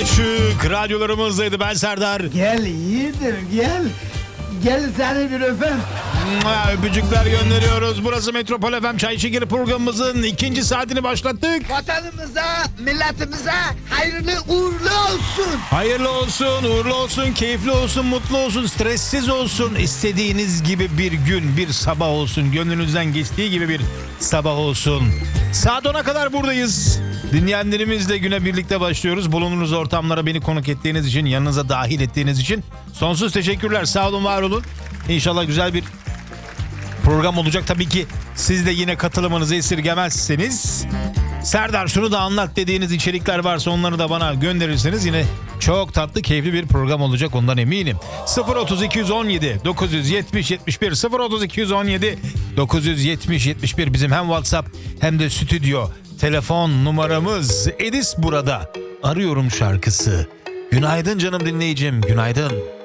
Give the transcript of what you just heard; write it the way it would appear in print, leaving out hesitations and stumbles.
Işık radyolarımızdaydı. Ben Serdar. Gel yiğidim gel. Gel seni bir öpem. Öpücükler gönderiyoruz. Burası Metropol FM Çay Şekeri programımızın 2. saatini başlattık. Vatanımıza, milletimize hayırlı uğurlu olsun. Hayırlı olsun, uğurlu olsun, keyifli olsun, mutlu olsun, stressiz olsun. İstediğiniz gibi bir gün, bir sabah olsun. Gönlünüzden geçtiği gibi bir sabah olsun. Saat 10'a kadar buradayız. Dinleyenlerimizle güne birlikte başlıyoruz. Bulunduğunuz ortamlara beni konuk ettiğiniz için, yanınıza dahil ettiğiniz için sonsuz teşekkürler. Sağ olun, var olun. İnşallah güzel bir program olacak. Tabii ki siz de yine katılımınızı esirgemezseniz, Serdar şunu da anlat dediğiniz içerikler varsa onları da bana gönderirseniz yine çok tatlı, keyifli bir program olacak, ondan eminim. 03217 970 71 03217 970 71 bizim hem WhatsApp hem de stüdyo telefon numaramız. Edis burada. Arıyorum şarkısı. Günaydın canım dinleyicim, günaydın.